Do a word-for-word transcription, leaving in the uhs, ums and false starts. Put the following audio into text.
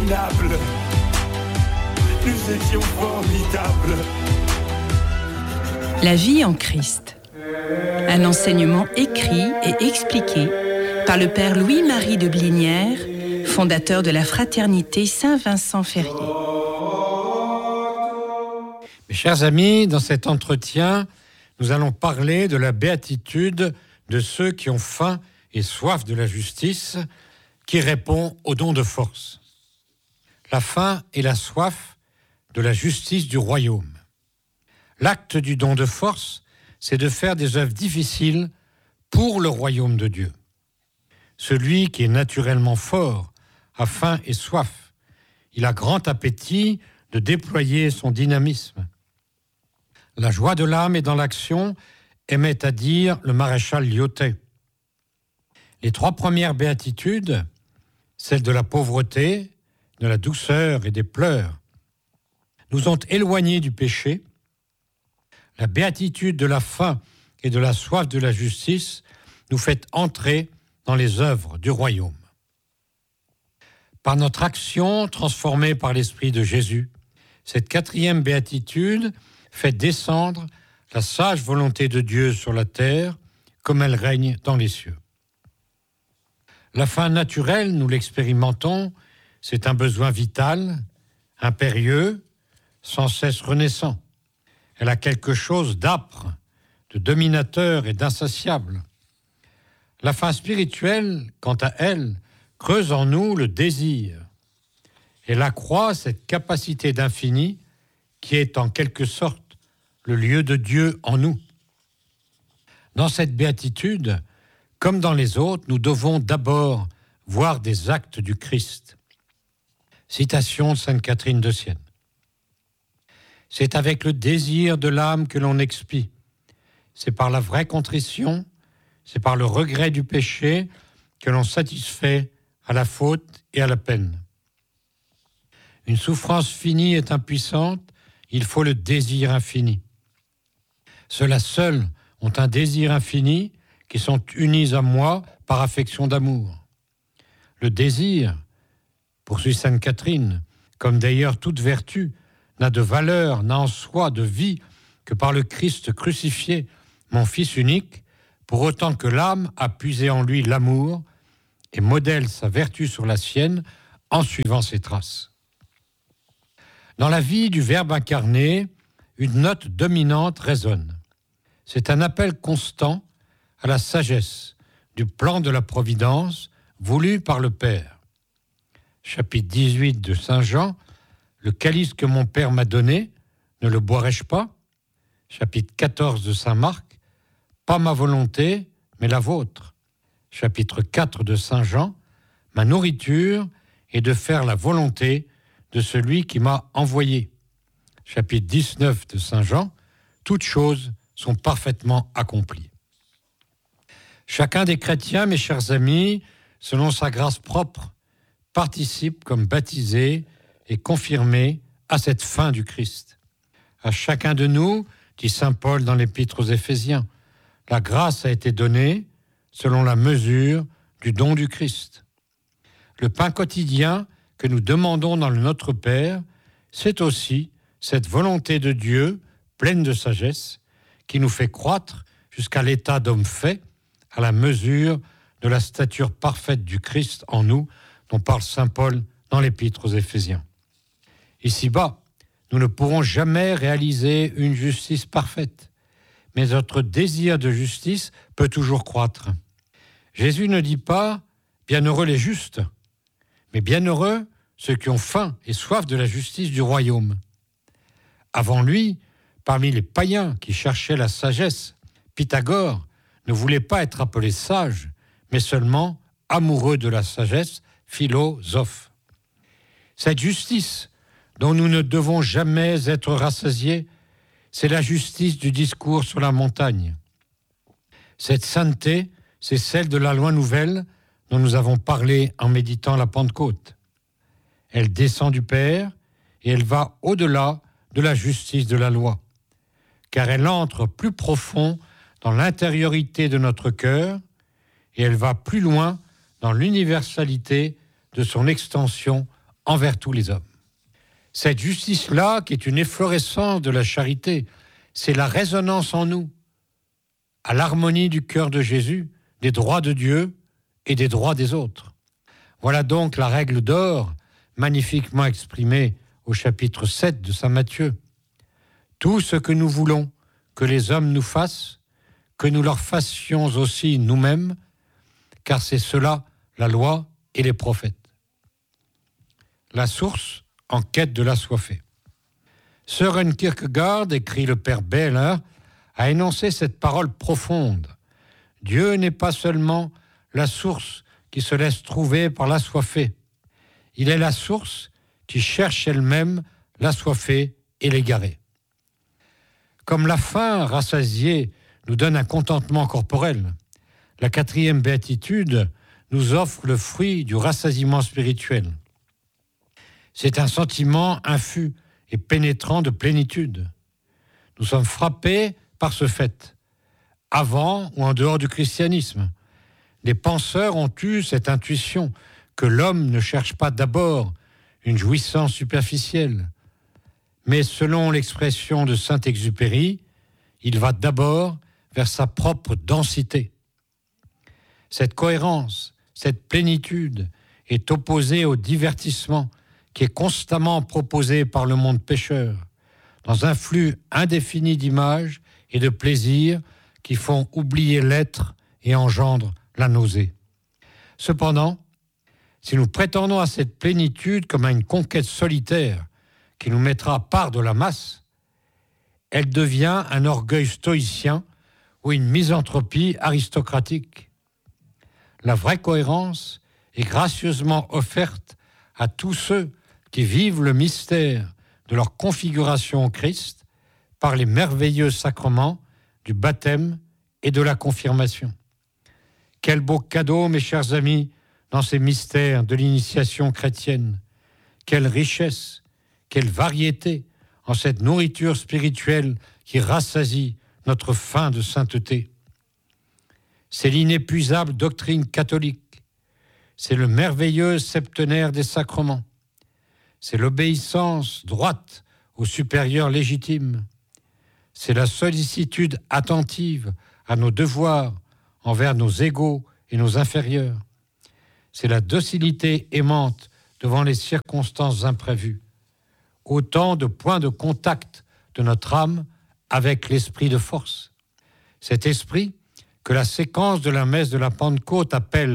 convenables. Nous étions formidables. La vie en Christ. Un enseignement écrit et expliqué par le père Louis-Marie de Blinière, fondateur de la fraternité Saint-Vincent-Ferrier. Mes chers amis, dans cet entretien, nous allons parler de la béatitude de ceux qui ont faim et soif de la justice, qui répond au don de force. La faim et la soif de la justice du royaume. L'acte du don de force, c'est de faire des œuvres difficiles pour le royaume de Dieu. Celui qui est naturellement fort a faim et soif. Il a grand appétit de déployer son dynamisme. La joie de l'âme est dans l'action, aimait à dire le maréchal Lyautey. Les trois premières béatitudes, celles de la pauvreté, de la douceur et des pleurs, nous ont éloignés du péché. La béatitude de la faim et de la soif de la justice nous fait entrer dans les œuvres du royaume. Par notre action transformée par l'Esprit de Jésus, cette quatrième béatitude fait descendre la sage volonté de Dieu sur la terre comme elle règne dans les cieux. La faim naturelle, nous l'expérimentons, c'est un besoin vital, impérieux, sans cesse renaissant. Elle a quelque chose d'âpre, de dominateur et d'insatiable. La faim spirituelle, quant à elle, creuse en nous le désir. Elle accroît cette capacité d'infini qui est en quelque sorte le lieu de Dieu en nous. Dans cette béatitude, comme dans les autres, nous devons d'abord voir des actes du Christ. Citation de Sainte Catherine de Sienne. C'est avec le désir de l'âme que l'on expie. C'est par la vraie contrition, c'est par le regret du péché que l'on satisfait à la faute et à la peine. Une souffrance finie est impuissante, il faut le désir infini. Ceux-là seuls ont un désir infini qui sont unis à moi par affection d'amour. Le désir, poursuit Sainte Catherine, comme d'ailleurs toute vertu, n'a de valeur, n'a en soi de vie que par le Christ crucifié, mon Fils unique, pour autant que l'âme a puisé en lui l'amour et modèle sa vertu sur la sienne en suivant ses traces. Dans la vie du Verbe incarné, une note dominante résonne. C'est un appel constant à la sagesse du plan de la providence voulu par le Père. Chapitre dix-huit de Saint Jean, le calice que mon Père m'a donné, ne le boirai-je pas ? Chapitre quatorze de Saint Marc, pas ma volonté, mais la vôtre. Chapitre quatre de Saint Jean, ma nourriture est de faire la volonté de celui qui m'a envoyé. Chapitre dix-neuf de Saint Jean, toutes choses sont parfaitement accomplies. Chacun des chrétiens, mes chers amis, selon sa grâce propre, participe comme baptisé et confirmé à cette fin du Christ. À chacun de nous, dit saint Paul dans l'Épître aux Éphésiens, la grâce a été donnée selon la mesure du don du Christ. Le pain quotidien que nous demandons dans le Notre Père, c'est aussi cette volonté de Dieu, pleine de sagesse, qui nous fait croître jusqu'à l'état d'homme fait, à la mesure de la stature parfaite du Christ en nous, dont parle saint Paul dans l'Épître aux Éphésiens. Ici-bas, nous ne pourrons jamais réaliser une justice parfaite, mais notre désir de justice peut toujours croître. Jésus ne dit pas « bienheureux les justes », mais bienheureux ceux qui ont faim et soif de la justice du royaume. Avant lui, parmi les païens qui cherchaient la sagesse, Pythagore ne voulait pas être appelé sage, mais seulement amoureux de la sagesse, philosophe. Cette justice dont nous ne devons jamais être rassasiés, c'est la justice du discours sur la montagne. Cette sainteté, c'est celle de la loi nouvelle dont nous avons parlé en méditant la Pentecôte. Elle descend du Père et elle va au-delà de la justice de la loi, car elle entre plus profond dans l'intériorité de notre cœur et elle va plus loin dans l'universalité de son extension envers tous les hommes. Cette justice-là, qui est une efflorescence de la charité, c'est la résonance en nous, à l'harmonie du cœur de Jésus, des droits de Dieu et des droits des autres. Voilà donc la règle d'or, magnifiquement exprimée au chapitre sept de saint Matthieu. Tout ce que nous voulons que les hommes nous fassent, que nous leur fassions aussi nous-mêmes, car c'est cela la loi et les prophètes. La source en quête de l'assoiffé. Søren Kierkegaard, écrit le père Behler, a énoncé cette parole profonde. Dieu n'est pas seulement la source qui se laisse trouver par l'assoiffé. Il est la source qui cherche elle-même l'assoiffé et l'égaré. Comme la faim rassasiée nous donne un contentement corporel, la quatrième béatitude nous offre le fruit du rassasiement spirituel. C'est un sentiment infus et pénétrant de plénitude. Nous sommes frappés par ce fait. Avant ou en dehors du christianisme, les penseurs ont eu cette intuition que l'homme ne cherche pas d'abord une jouissance superficielle, mais selon l'expression de Saint-Exupéry, il va d'abord vers sa propre densité. Cette cohérence, cette plénitude est opposée au divertissement qui est constamment proposé par le monde pécheur, dans un flux indéfini d'images et de plaisirs qui font oublier l'être et engendrent la nausée. Cependant, si nous prétendons à cette plénitude comme à une conquête solitaire qui nous mettra à part de la masse, elle devient un orgueil stoïcien ou une misanthropie aristocratique. La vraie cohérence est gracieusement offerte à tous ceux qui vivent le mystère de leur configuration au Christ par les merveilleux sacrements du baptême et de la confirmation. Quel beau cadeau, mes chers amis, dans ces mystères de l'initiation chrétienne. Quelle richesse, quelle variété en cette nourriture spirituelle qui rassasie notre faim de sainteté. C'est l'inépuisable doctrine catholique. C'est le merveilleux septenaire des sacrements. C'est l'obéissance droite au supérieur légitime. C'est la sollicitude attentive à nos devoirs envers nos égaux et nos inférieurs. C'est la docilité aimante devant les circonstances imprévues. Autant de points de contact de notre âme avec l'esprit de force. Cet esprit que la séquence de la messe de la Pentecôte appelle